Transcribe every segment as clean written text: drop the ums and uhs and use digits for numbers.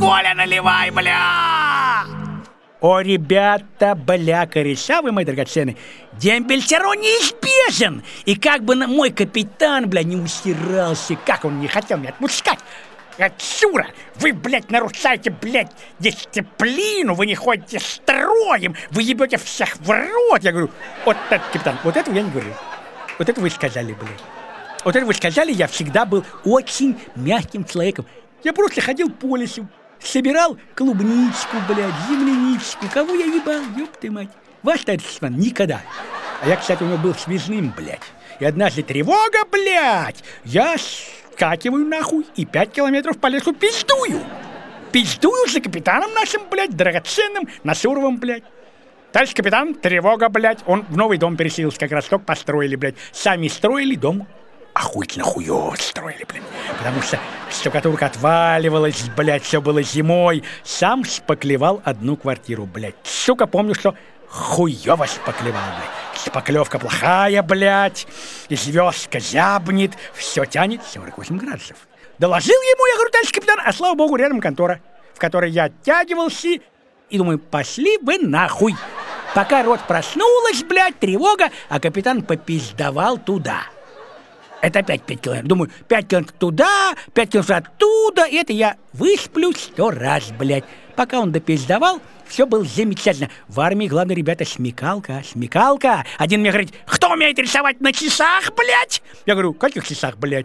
Коля, наливай, бля! О, ребята, бля, кореша вы, мои драгоценные, дембель все равно неизбежен. И как бы мой капитан, бля, не усирался, как он не хотел меня отпускать. Отсюда! Вы, блядь, нарушаете, блядь, дисциплину, вы не ходите строем, вы ебете всех в рот. Я говорю, вот так, капитан, вот этого я не говорю. Вот это вы сказали, блядь. Вот это вы сказали, я всегда был очень мягким человеком. Я просто ходил по лесу, собирал клубничку, блядь, земляничку. Кого я ебал, ёб ты мать. Ваш товарищ никогда. А я, кстати, у него был связным, блядь. И однажды тревога, блядь. Я скакиваю нахуй и 5 километров по лесу пиздую. Пиздую за капитаном нашим, блядь, драгоценным Насуровым, блядь. Товарищ капитан, тревога, блядь. Он в новый дом переселился, как раз только построили, блядь. Сами строили дом. Охуительно хуёво строили, блядь. Потому что штукатурка отваливалась, блядь, все было зимой. Сам шпаклевал одну квартиру, блядь. Сука, помню, что хуёво шпаклевал, блядь. Шпаклевка плохая, блядь. И звездка зябнет. Все тянет 48 градусов. Доложил ему, я говорю, товарищ капитан, а слава богу, рядом контора, в которой я оттягивался. И думаю, пошли вы нахуй. Пока рот проснулась, блядь, тревога, а капитан попиздовал туда. Это опять 5 километров. Думаю, 5 километров туда, 5 километров оттуда. И это я высплю 100 раз, блядь. Пока он допиздовал, все было замечательно. В армии, главное, ребята, смекалка, смекалка. Один мне говорит, кто умеет рисовать на часах, блядь? Я говорю, каких часах, блядь?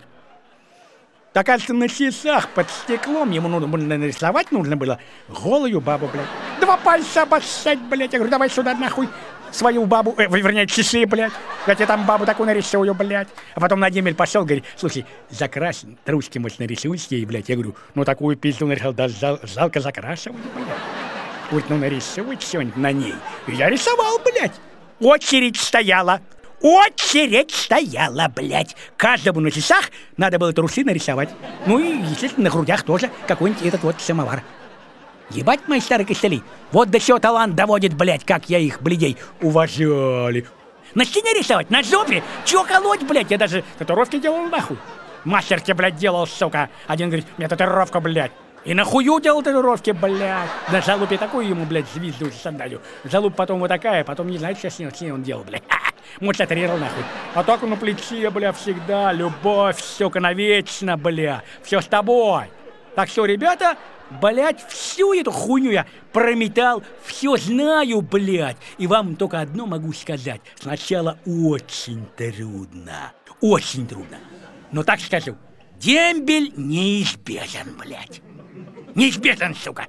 Так, кажется, на часах под стеклом ему нарисовать нужно было голую бабу, блядь. 2 пальца обоссать, блядь. Я говорю, давай сюда нахуй свою бабу, вернее, часы, блядь. Я тебе там бабу такую нарисую, блядь. А потом на демель пошел, говорит, слушай, закрась, ручки, может, нарисуешь ей, блядь. Я говорю, ну такую пизду нарисовал, да жалко закрашивать, блядь. Говорит, ну нарисуй что-нибудь на ней. И я рисовал, блядь. Очередь стояла. Очередь стояла, блядь. Каждому на часах надо было трусы нарисовать. Ну и, естественно, на грудях тоже какой-нибудь этот вот самовар. Ебать, мои старые костыли, вот до чего талант доводит, блядь, как я их, блядей, уважали. На стене рисовать, на жопе, чего колоть, блядь, я даже татуировки делал нахуй. Мастер тебе, блядь, делал, сука. Один говорит, у меня татуировка, блядь. И нахую делал татуировки, блядь. На залупе такую ему, блядь, звезду сандалию. Залуп потом вот такая, потом не знаю, что с ней он делал, блядь. Может, татуировал нахуй. А так на плече, бля, всегда любовь, сука, навечно, бля. Все с тобой. Так что, ребята, блядь, всю эту хуйню я прометал, все знаю, блядь. И вам только одно могу сказать. Сначала очень трудно. Очень трудно. Но так скажу, дембель неизбежен, блядь. Неизбежен, сука.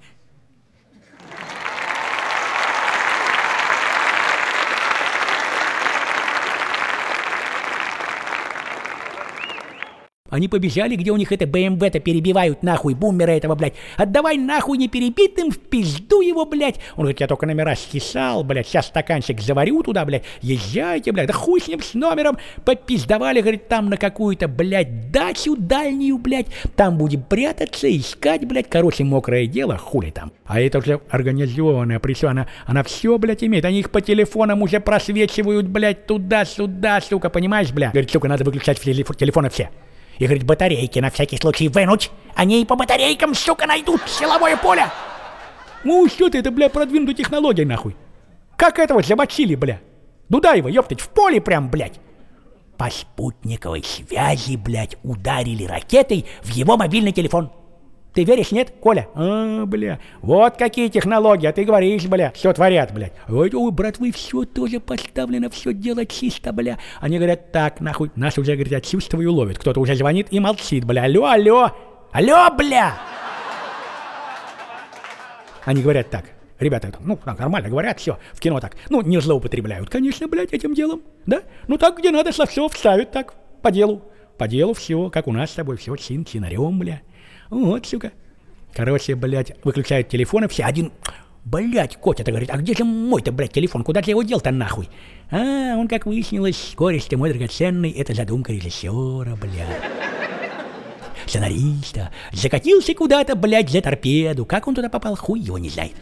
Они побежали, где у них это БМВ-то перебивают нахуй, бумера этого, блядь. Отдавай нахуй неперебитым, в пизду его, блядь. Он говорит, я только номера стесал, блядь, сейчас стаканчик заварю туда, блядь. Езжайте, блядь, да хуй с ним, с номером. Попиздовали, говорит, там на какую-то, блядь, дачу дальнюю, блядь. Там будем прятаться, искать, блядь. Короче, мокрое дело, хули там. А это уже организованная, причем она все, блядь, имеет. Они их по телефонам уже просвечивают, блядь, туда-сюда, сука, понимаешь, блядь. Говорит, сука, надо выключать телефоны все. И говорит, батарейки на всякий случай вынуть. Они и по батарейкам, сука, найдут силовое поле. Ну, что ты, это, бля, продвинутая технология, нахуй. Как этого замочили, бля? Дудаева, ёптать, в поле прям, блядь. По спутниковой связи, блядь, ударили ракетой в его мобильный телефон. Ты веришь, нет, Коля? А, бля, вот какие технологии, а ты говоришь, бля, все творят, блядь. Ой, братвы, все тоже поставлено, все дело чисто, бля. Они говорят, так, нахуй, нас уже, говорят, от чувства и уловят. Кто-то уже звонит и молчит, бля, алло, алло, алло, бля. Они говорят так, ребята, ну, так, нормально говорят, все, в кино так, ну, не злоупотребляют, конечно, блядь, этим делом, да? Ну, так, где надо, все вставят так, по делу все, как у нас с тобой, все чин-чинарем, бля. Вот, сука. Короче, блядь, выключают телефоны все. Один, блядь, Котя-то говорит, а где же мой-то, блядь, телефон? Куда ты его дел-то нахуй? А, он, как выяснилось, скорость-то мой драгоценный, это задумка режиссера, блядь. Сценариста. Закатился куда-то, блядь, за торпеду. Как он туда попал, хуй его не знает.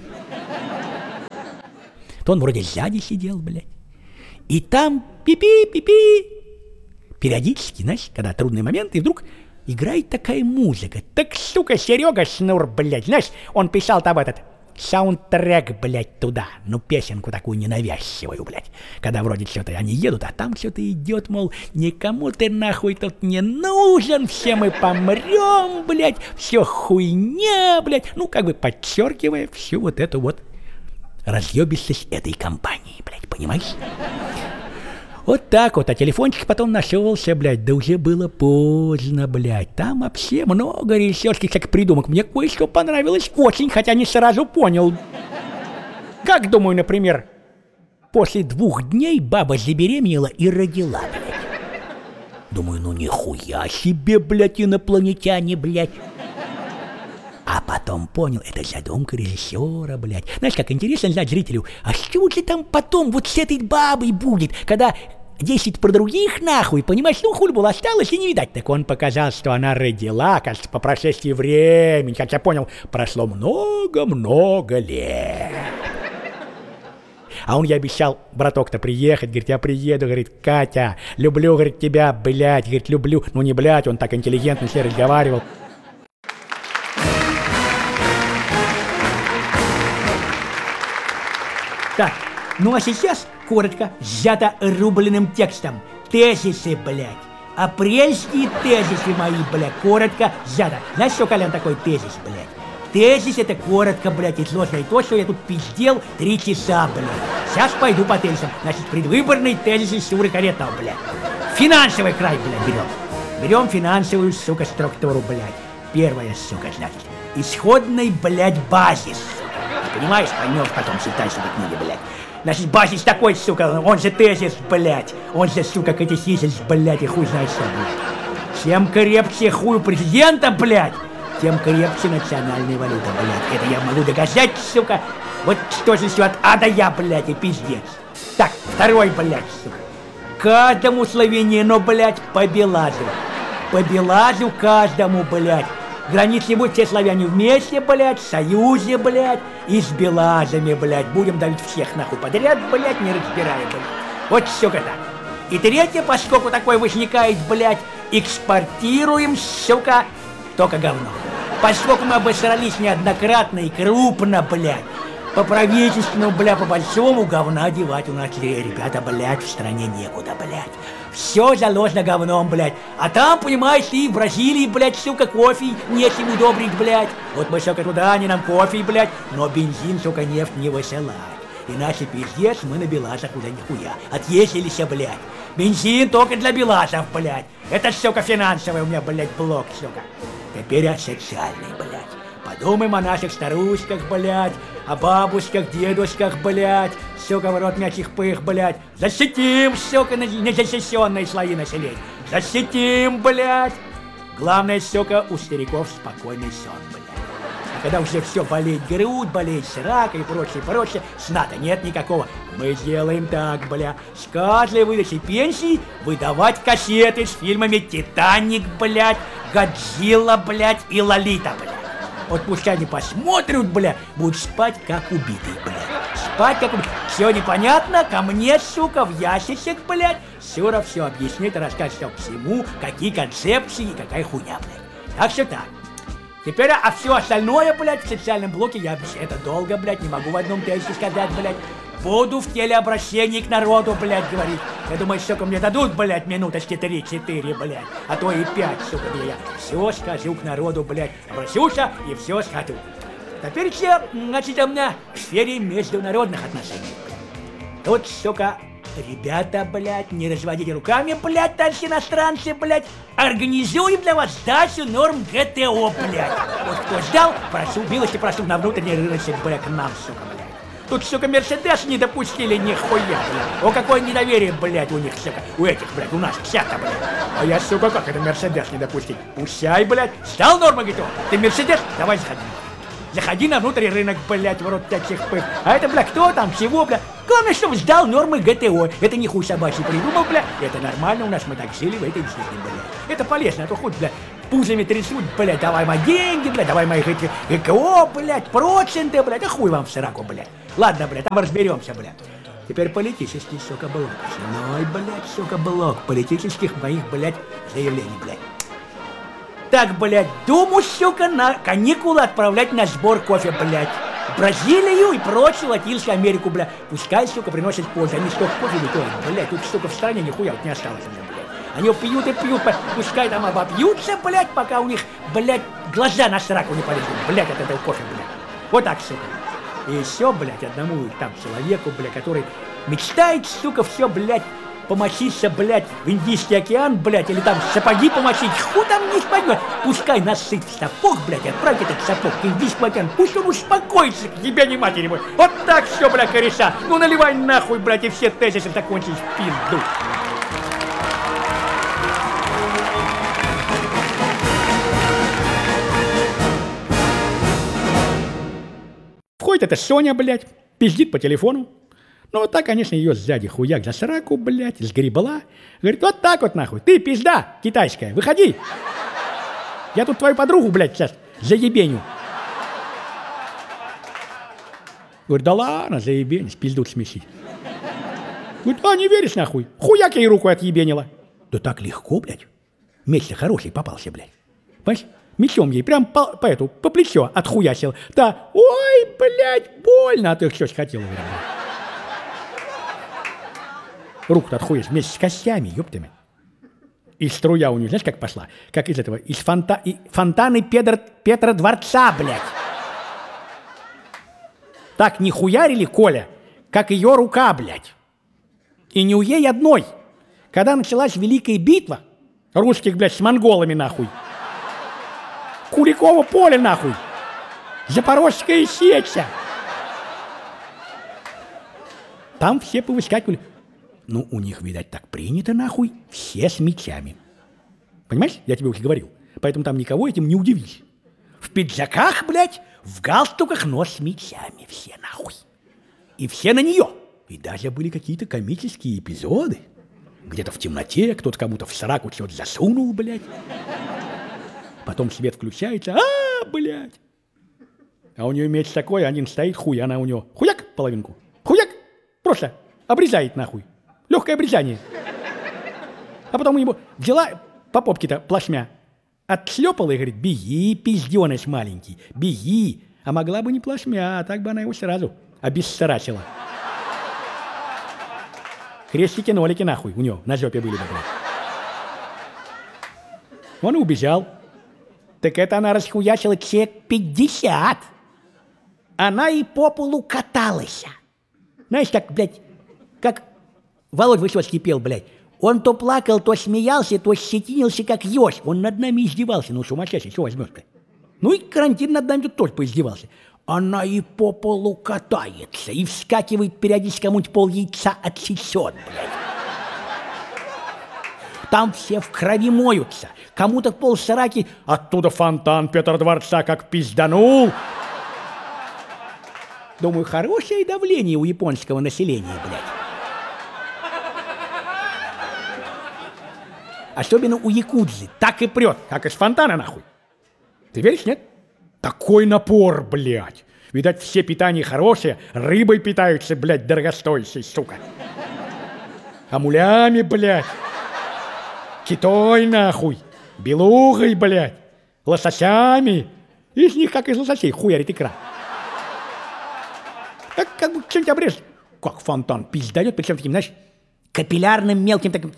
То он вроде сзади сидел, блядь. И там пипи. Периодически, знаешь, когда трудный момент, и вдруг играет такая музыка. Так, сука, Серега Шнур, блядь, знаешь, он писал там этот саундтрек, блядь, туда. Ну, песенку такую ненавязчивую, блядь. Когда вроде что-то они едут, а там что-то идет, мол, никому ты нахуй тут не нужен, все мы помрем, блядь, все хуйня, блядь. Ну, как бы подчеркивая всю вот эту вот разъебистость этой компании, блядь, понимаешь? Вот так вот, а телефончик потом нашелся, блядь, да уже было поздно, блядь. Там вообще много режиссерских всяких придумок. Мне кое-что понравилось очень, хотя не сразу понял. Как, думаю, например, после 2 дней баба забеременела и родила, блядь. Думаю, ну нихуя себе, блядь, инопланетяне, блядь. А потом понял, это задумка режиссера, блядь. Знаешь, как интересно знать зрителю, а что же там потом вот с этой бабой будет, когда 10 про других нахуй, понимаешь, ну хуй было осталось и не видать. Так он показал, что она родила, кажется, по прошествии времени, как я понял, прошло много-много лет. А он ей обещал, браток-то, приехать, говорит, я приеду, говорит, Катя, люблю, говорит, тебя, блядь, говорит, люблю. Ну не блядь, он так интеллигентно все разговаривал. Так, ну а сейчас, коротко, сжато рубленым текстом. Тезисы, блядь. Апрельские тезисы мои, блядь, коротко, сжато. Знаешь, что, Колян, такой тезис, блядь? Тезис — это коротко, блядь, изложено. И то, что я тут пиздел 3 часа, блядь. Сейчас пойду по тезисам. Значит, предвыборные тезисы Шуры Каретного, блядь. Финансовый край, блядь, берем. Берем финансовую, сука, структуру, блядь. Первая, сука, значит, исходный, блядь, базис. Понимаешь, поймешь потом, считай себе книги, блядь. Значит, базис такой, сука, он же тезис, блядь. Он же, сука, катехизис, блядь, и хуй знает что, блядь. Чем крепче хуй президента, блядь, тем крепче национальная валюта, блядь. Это я могу доказать, сука. Вот что же все от А до Я, блядь, и пиздец. Так, второй, блядь, сука. Каждому славянину, блядь, по Белазу. По Белазу каждому, блядь. Границы будут все славяне вместе, блядь, в союзе, блядь, и с белазами, блядь. Будем давить всех нахуй подряд, блядь, не разбирая, блядь. Вот, сука, так. И третье, поскольку такое возникает, блядь, экспортируем, сука, только говно. Поскольку мы обосрались неоднократно и крупно, блядь, по правительственному, бля, по большому говна девать у нас, ребята, блядь, в стране некуда, блядь. Все заложено говном, блядь. А там, понимаешь, ты в Бразилии, блядь, сука, кофе нечем удобрить, блядь. Вот мы, сука, туда, они нам кофе, блядь, но бензин, сука, нефть не высылать. Иначе, пиздец, мы на белазах уже нихуя. Отъездились, блядь. Бензин только для белазов, блядь. Это, сука, финансовый у меня, блядь, блок, сука. Теперь о социальной, блядь. Подумаем о наших старушках, блядь, о бабушках, дедушках, блядь, сука, в рот мячих пых, блядь. Защитим, сука, незащищенные слои населения. Защитим, блядь. Главное, сука, у стариков спокойный сон, блядь. А когда уже все болеть грудь, болеть рак и прочее, сна-то нет никакого. Мы сделаем так, бля, с каждой выдачей пенсии выдавать кассеты с фильмами «Титаник», блядь, «Годзилла», блядь, и «Лолита», блядь. Вот пусть они посмотрят, бля, будут спать как убитые, блядь. Спать как убитые. Все непонятно, ко мне, сука, в ящичек, блядь. Сюра все объяснит, расскажет все всему, какие концепции и какая хуйня, блядь. Так что так. Теперь, а все остальное, блядь, в социальном блоке, я это долго, блядь, не могу в одном тезисе сказать, блядь. Буду в телеобращении к народу, блядь, говорить. Я думаю, сука, мне дадут, блядь, минуточки 3-4, блядь, а то и 5, сука, где я все скажу к народу, блядь, обращусь и все скажу. Теперь все, значит, у меня в сфере международных отношений. Тут, сука, ребята, блядь, не разводите руками, блядь, товарищи иностранцы, блядь, организуем для вас сдачу норм ГТО, блядь. Вот кто ждал, прошу, милости прошу на внутренний рыночек, блядь, к нам, сука, блядь. Тут, сука, Мерседес не допустили нихуя, блядь. О, какое недоверие, блядь, у них, сука, у этих, блядь, у нас всяко, блядь. А я, сука, как это Мерседес не допустить? Пущай, блядь, сдал нормы ГТО? Ты Мерседес? Давай заходи. Заходи на внутренний рынок, блядь, в рот таких пых. А это, блядь, кто там, чего, блядь? Главное, чтобы сдал нормы ГТО. Это не хуй собачий придумал, блядь. Это нормально, у нас мы так жили в этой жизни, блядь. Это полезно, а то хоть, блядь, пузами трясут, блядь, давай мои деньги, блядь, давай мои ГКО, блядь, проценты, блядь, а хуй вам в сраку, блядь. Ладно, блядь, там разберемся, блядь. Теперь политический, сука, блок. Основной, блядь, сука, блок политических моих, блядь, заявлений, блядь. так, блядь, думу, сука, на каникулы отправлять на сбор кофе, блядь. В Бразилию и прочую Латинскую Америку, блядь. Пускай, сука, приносят пользу. Они столько кофе не тоят, блядь. Тут, сука, в стране нихуя вот не осталось, блядь. Они пьют и пьют, пускай там обопьются, блядь, пока у них, блядь, глаза на сраку не полезут, блядь, от этого кофе, блядь. Вот так, сука. И еще, блядь, одному там человеку, блядь, который мечтает, сука, все, блядь, помочиться, блядь, в Индийский океан, блядь, или там сапоги помочить, ху там не спать, пускай насыт в сапог, блядь, отправь этот сапог к Индийскому океану, пусть он успокоится, к тебе не матери мой. Вот так все, блядь, кореша. Ну наливай нахуй, блядь, и все тезисы закончились в пизду. Входит эта Соня, блядь, пиздит по телефону. Ну, вот так, конечно, ее сзади хуяк за сраку, блядь, сгребла. Говорит, вот так вот нахуй, ты пизда китайская, выходи. Я тут твою подругу, блядь, сейчас заебеню. Говорит, да ладно, заебень, пизду смесить. Говорит, а не веришь нахуй? Хуяк ей руку отъебенила. Да так легко, блядь. Меч-то хороший попался, блядь. Понимаешь? Мечом ей прям по плечо отхуясил. Да, ой, блядь, больно. А ты что ж хотела, блядь? Руку-то отхуешь вместе с костями, ёптами. И струя у нее, знаешь, как пошла? Как из этого, из фонтаны Петра Дворца, блядь. Так не хуярили, Коля, как ее рука, блядь. И не у ей одной. Когда началась Великая битва русских, блядь, с монголами, нахуй. Куликово поле, нахуй. Запорожская сеча. Там все повыскакивали. Ну, у них, видать, так принято, нахуй, все с мечами. Понимаешь, я тебе уже говорил. Поэтому там никого этим не удивишь. В пиджаках, блядь, в галстуках, но с мечами все, нахуй. И все на нее. И даже были какие-то комические эпизоды. Где-то в темноте кто-то кому-то в сраку что-то засунул, блядь. Потом свет включается, блядь. А у нее меч такой, один стоит, хуй, она у него хуяк половинку. Хуяк, просто обрезает, нахуй. Легкое обрезание. А потом ему взяла по попке-то плашмя, отшлепала и говорит, беги, пизденыш маленький, беги. А могла бы не плашмя, а так бы она его сразу обессарачила. Крестики-нолики, нахуй, у него на жопе были бы, блядь. Он и убежал. Так это она расхуячила человек 50. Она и по полу каталась. Знаешь, так, блядь, как Володь Высоцкий пел, блядь. Он то плакал, то смеялся, то щетинился, как ёж. Он над нами издевался. Ну, сумасшедший, что возьмешь-то? Ну и карантин над нами тут тоже поиздевался. Она и по полу катается, и вскакивает периодически, кому-нибудь пол яйца отсечет, блядь. Там все в крови моются. Кому-то пол сраки, оттуда фонтан Петра Дворца как пизданул. Думаю, хорошее давление у японского населения, блядь. Особенно у якудзы. Так и прет, как из фонтана, нахуй. Ты веришь, нет? Такой напор, блядь. Видать, все питания хорошие, рыбой питаются, блядь, дорогостоящей, сука. Амулями, блядь. Китой, нахуй. Белугой, блядь. Лососями. Из них, как из лососей, хуярит икра. Как бы что-нибудь обрежь. Как фонтан пиздает, причем таким, знаешь, капиллярным мелким таким...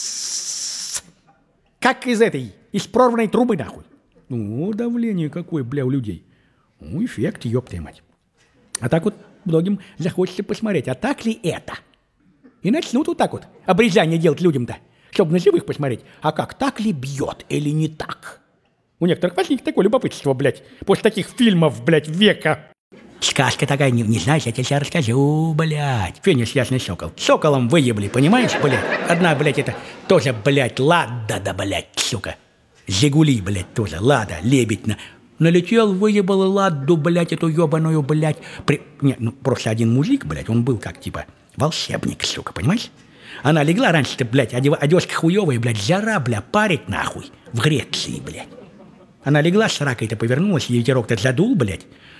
Как из прорванной трубы, нахуй. Ну, давление какое, бля, у людей. Ну, эффект, ёптая мать. А так вот многим захочется посмотреть, а так ли это? И начнут вот так вот обрезание делать людям-то, чтобы на живых посмотреть, а как, так ли бьет или не так? У некоторых возникнет такое любопытство, блядь, после таких фильмов, блядь, века. Сказка такая, не знаешь, я тебе сейчас расскажу, блядь. Феникс ясный сокол. Соколом выебли, понимаешь, блядь? Одна, блядь, это тоже, блядь, Лада, да, блядь, сука. Жигули, блядь, тоже, Лада, лебедь. Налетел, выебал Ладу, блядь, эту ебаную, блядь. Не, ну, просто один мужик, блядь, он был как, типа, волшебник, сука, понимаешь? Она легла раньше-то, блядь, одежка хуевая, блядь, жара, бля, парить нахуй. В Греции, блядь. Она легла с ракой-то, повернулась, ей ветерок-то задул, блядь.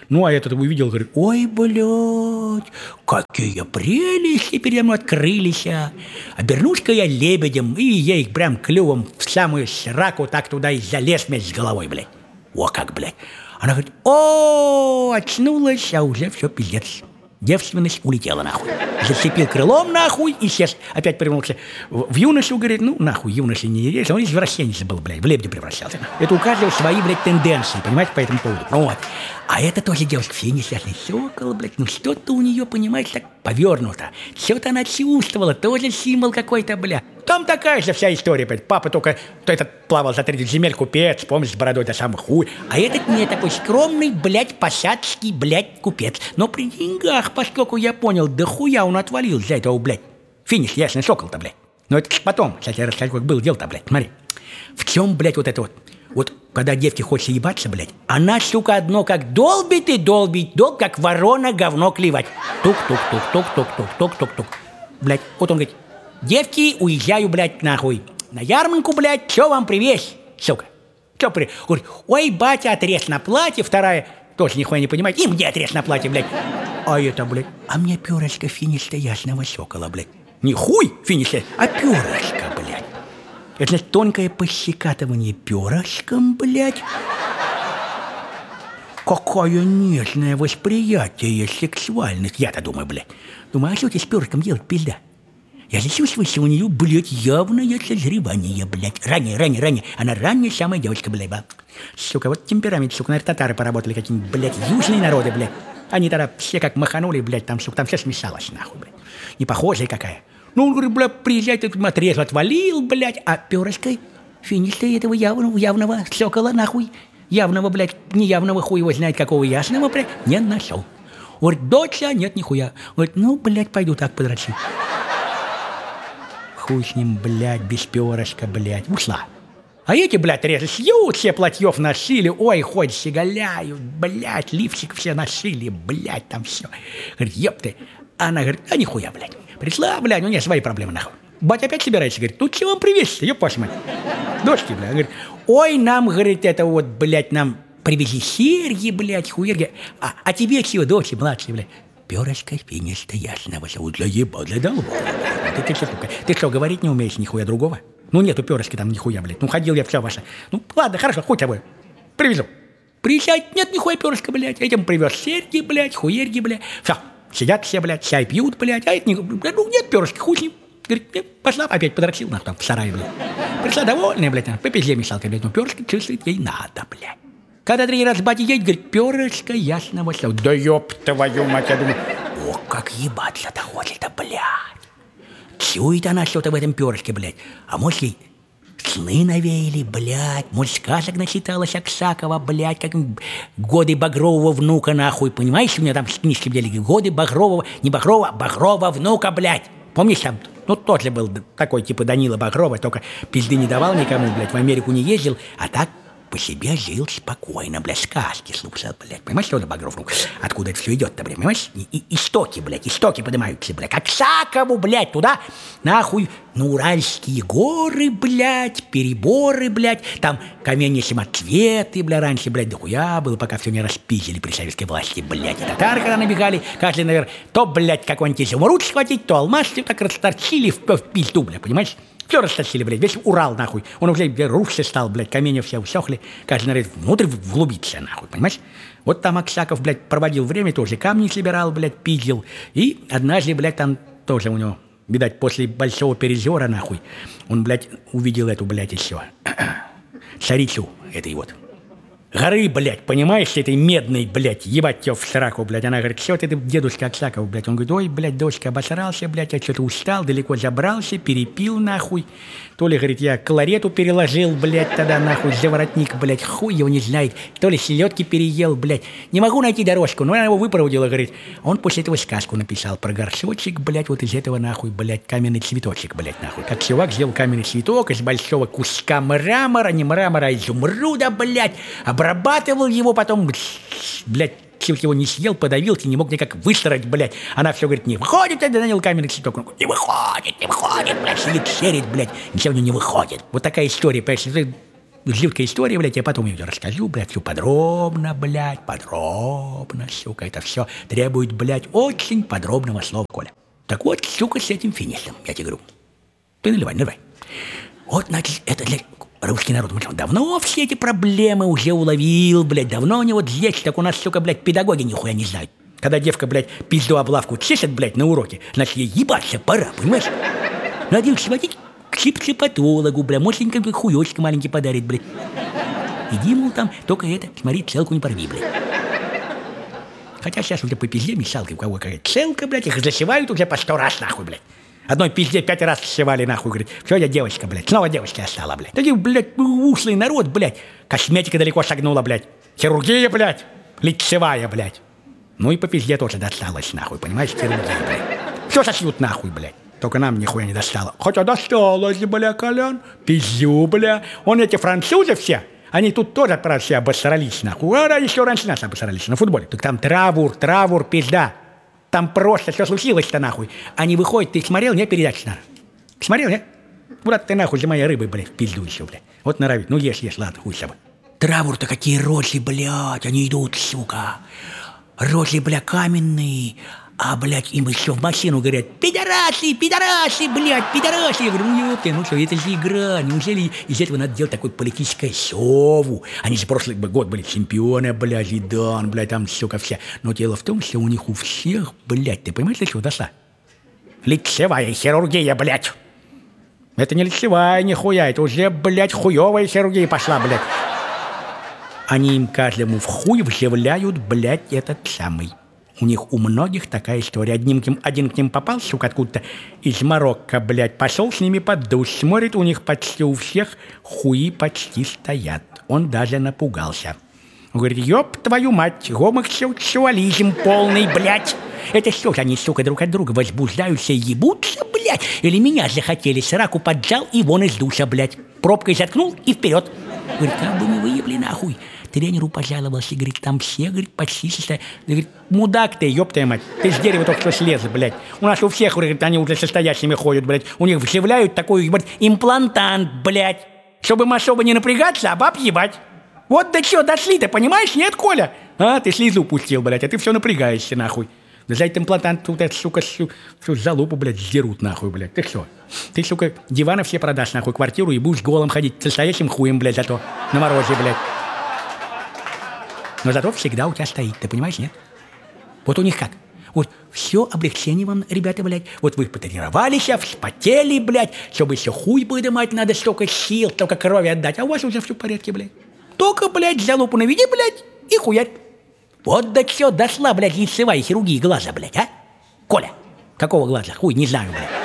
Ну, а этот увидел, говорит, ой, блядь, какие прелести передо мной открылись, а. Обернусь-ка я лебедем, и я их прям клювом в самую сраку так туда и залез вместе с головой, блядь. О, как, блядь. Она говорит, о, очнулась, а уже все, пиздец. Девственность улетела нахуй. Зацепил крылом нахуй и сейчас опять превратился в юношу, говорит, ну нахуй, юноша не есть, он извращенец был, блядь, в лебедя превращался. Это у каждого свои, блядь, тенденции, понимаете, по этому поводу. Вот. А это тоже девушка, все несчастный сокол, блядь, ну что-то у нее, понимаете, так повернуто. Что-то она чувствовала, тоже символ какой-то, блядь. Там такая же вся история, блядь. Папа только, то этот плавал за 30 земель, купец, помнишь, с бородой до самых хуй. А этот не такой скромный, блядь, посадский, блядь, купец. Но при деньгах, поскольку я понял, да хуя он отвалил за этого, блядь. Финиш, ясный сокол-то, блядь. Но это потом, кстати, я расскажу, как было дело-то, блядь. Смотри, в чем, блядь, вот это вот. Вот, когда девке хочется ебаться, блядь, она, сука, одно как долбит и долбит, как ворона говно клевать. Тук-тук-тук-тук-тук-тук-тук-тук-тук. Блядь, вот он говорит, девки, уезжаю, блядь, нахуй. На ярмарку, блядь, что вам привезть, сука? Что привезть? Говорит, ой, батя, отрез на платье, вторая тоже нихуя не понимает. И мне отрез на платье, блядь. А это, блядь, а мне перышко финиш-то ясного сокола, блядь. Не хуй финиш, а перышко, блядь. Это значит тонкое пощекатывание перышком, блядь. Какое нежное восприятие сексуальных. Я-то думаю, блядь. Думаю, а что тебе с перышком делать, пизда? Я же чувствую, что у нее, блядь, явное созревание, блядь. Ранее. Она ранняя самая девочка, блядь, ба. Сука, вот темперамент, сука, наверное, татары поработали какие-нибудь, блядь, южные народы, блядь. Они тогда все как маханули, блядь, там, сука, там все смешалось, нахуй, блядь. Не похожая какая. Ну, он говорит, блядь, приезжай, ты отрез отвалил, блядь, а перышко финиш-то этого явного сокола, нахуй. Явного, блядь, неявного хуй его знает какого ясного, блядь, не нашел. Говорит, доча, нет, нихуя. Говорит, ну, блядь, пойду так подрочу. Хуй с ним, блядь, без перышка, блядь, ушла. А эти, блядь, резы шьют, все платьев нашили, ой, хоть щеголяют, блядь, лифчик все нашили, блядь, там все. Говорит, ёпты. Она говорит, а нихуя, блядь. Пришла, блядь, у нее свои проблемы, нахуй. Батя опять собирается, говорит, тут чего вам привезти, ёб вашу мать. Дочки, блядь, говорит, ой, нам, говорит, это вот, блядь, нам привезли серьги, блядь, хуерги. А тебе чего, дочки, младшие, блядь? Перышко финиш-то ясного зовут, заебал, задолбал. Ты что, говорить не умеешь нихуя другого? Ну нету перышки там нихуя, блядь. Ну ходил я все ваше. Ну ладно, хорошо, хуй тобой. Привезу. Приезжай, нет нихуя перышка, блядь. Этим привез серьги, блядь, хуерги, блядь. Все, сидят все, блядь, чай пьют, блядь. А это не, блядь, ну нет перышки, хуй с ним. Говорит, нет, пошла, опять подрочил, нахуй, там, в сарае, блядь. Пришла довольная, блядь, по пизде мешалкой, блядь. Ну перышки чувствует ей надо, блядь. Когда 3 раза батя едет, говорит, перышко ясного слова. Да ёб твою мать, я думаю, о, как ебаться-то хочет-то, блядь. Чует она что-то в этом перышке, блядь. А может, ей сны навеяли, блядь. Может, сказок начиталась Аксакова, блядь, как годы Багрового внука, нахуй. Понимаешь, у меня там книжки, блядь, годы Багрового, не Багрова, а Багрова внука, блядь. Помнишь, там, ну, тот же был такой, типа Данила Багрова, только пизды не давал никому, блядь, в Америку не ездил, а так по себе жил спокойно, блядь, сказки слушал, блядь. Понимаешь, что это Багров? Ну, откуда это все идет-то, блядь, понимаешь? Истоки, блядь, истоки поднимаются, блядь. Как Аксакову, блядь, туда, нахуй, на Уральские горы, блядь, переборы, блядь. Там каменья семоцветы, блядь, раньше, блядь, дохуя было, пока все не распиздили при советской власти, блядь. И татары, когда набегали, каждый, наверное, то, блядь, какой-нибудь изумруд схватить, то алмаз, так расторчили в пизду, блядь, понимаешь? Все растащили, блядь, весь Урал, нахуй. Он уже, блядь, рухся стал, блядь, каменья все усохли. Каждый, наверное, внутрь вглубиться, нахуй, понимаешь? Вот там Аксаков, блядь, проводил время, тоже камни собирал, блядь, пиздил. И однажды, блядь, там тоже у него, видать, после большого перезора, нахуй, он, блядь, увидел эту, блядь, еще. Царицу этой вот. Горы, блядь, понимаешь, этой медной, блядь, ебать тебя в сраку, блядь. Она говорит, что ты, дедушка Аксаков, блядь. Он говорит, ой, блядь, дочка, обосрался, блядь, я что-то устал, далеко забрался, перепил, нахуй. То ли, говорит, я кларету переложил, блядь, тогда, нахуй, за воротник, блядь, хуй его не знает. То ли селедки переел, блядь. Не могу найти дорожку, но она его выпроводила, говорит. Он после этого сказку написал про горшочек, блядь, вот из этого, нахуй, блядь, каменный цветочек, блядь, нахуй. Как чувак сделал каменный цветок из большого куска мрамора, не мрамора, а изумруда, блядь, обрабатывал его, потом, блядь, чуть его не съел, подавился, не мог никак выстроить, блядь. Она все говорит, не выходит, это нанял каменный цветок. Он говорит, не выходит, блядь, сидит, серит, блядь, ничего у него не выходит. Вот такая история, понимаешь, Жуткая история, блядь, я потом ее расскажу, блядь, все подробно, блядь, подробно, сука, это все требует, блядь, очень подробного слова, Коля. Так вот, сука, с этим финишем, я тебе говорю. Ты наливай, наливай. Вот, значит, это для русский народ. Давно все эти проблемы уже уловил, блядь, давно они вот здесь, так у нас, сука, блядь, педагоги нихуя не знают. Когда девка, блядь, пизду облавку чешет, блядь, на уроке, значит, ей ебаться пора, понимаешь? Надо их сводить к психопатологу, бля, мощненько хуёчек маленький подарит, блядь. Иди, мол, там, только это, смотри, целку не порви, блядь. Хотя сейчас уже по пизде мешалки, у кого какая-то целка, блядь, их засевают уже по 100 раз, нахуй, блядь. Одной пизде 5 раз севали, нахуй, говорит, все, я девочка, блядь, снова девочка стала, блядь. Такие, блядь, ушлый народ, блядь. Косметика далеко шагнула, блядь. Хирургия, блядь, лицевая, блядь. Ну и по пизде тоже досталось, нахуй, понимаешь, хирургия, блядь. Все сошьют, нахуй, блядь. Только нам нихуя не достало. Хотя досталось, бля, Колян. Пизю, бля. Он эти французы все, они тут тоже, правда, все обосрались, нахуй. А, да, еще раньше нас обосрались на футболе. Так там траур, пизда. Там просто все случилось-то, нахуй. Они выходят, ты смотрел, не передачу, наверное? Смотрел, не? Куда ты, нахуй, за моей рыбой, блядь, пизду еще, блядь. Вот норовит. Ну, ешь, ладно, хуй с собой. Траур-то какие рожи, блядь, они идут, сука. Рожи, бля, каменные. А, блядь, им еще в машину говорят: пидорасы, блядь, пидорасы. Я говорю, ну, ёпты, ну что, это же игра. Неужели из этого надо делать такое политическое шоу? Они же прошлый год были чемпионы, блядь, Зидан, блядь, там, сука, все. Но дело в том, что у них у всех, блядь, ты понимаешь, до чего дошла? Лицевая хирургия, блядь. Это не лицевая, нихуя, это уже, блядь, хуевая хирургия пошла, блядь. Они им каждому в хуй вживляют, блядь, этот самый. У них у многих такая история. Один к ним попал, сука, откуда-то из Марокко, блядь, пошел с ними под душ, смотрит, у них почти у всех хуи почти стоят. Он даже напугался. Он говорит: ёб твою мать, гомосексуализм полный, блядь. Это что же они, сука, друг от друга возбуждаются и ебутся, блядь? Или меня захотели, сраку поджал и вон из душа, блядь. Пробкой заткнул и вперед. Говорит: как бы не выебли, нахуй. Тренеру пожаловался, говорит, там все, говорит, почти состоят. Говорит: мудак ты, ёб твою мать, ты с дерева только что слез, блядь. У нас у всех, говорит, они уже состоящими ходят, блядь. У них вживляют такой, блядь, имплантант, блядь. Чтобы им особо не напрягаться, а баб ебать. Вот до чего дошли, ты понимаешь, нет, Коля? А, ты слезу пустил, блядь, а ты все напрягаешься, нахуй. Да за этот имплантант тут, это, сука, всю залупу, блядь, сдерут, нахуй, блядь. Ты что? Ты, сука, диваны все продашь, нахуй, квартиру и будешь голым ходить, с настоящим хуем, блядь, зато на морозе, блядь. Но зато всегда у тебя стоит, ты понимаешь, нет? Вот у них как? Вот все облегчение вам, ребята, блядь. Вот вы потренировались, вспотели, блядь. Чтобы еще хуй выдымать, надо столько сил, столько крови отдать. А у вас уже все в порядке, блядь. Только, блядь, залупу наведи, блядь, и хуярь. Вот до чего дошла, блядь, лицевая хирургия глаза, блядь, а? Коля, какого глаза? Хуй, не знаю, блядь.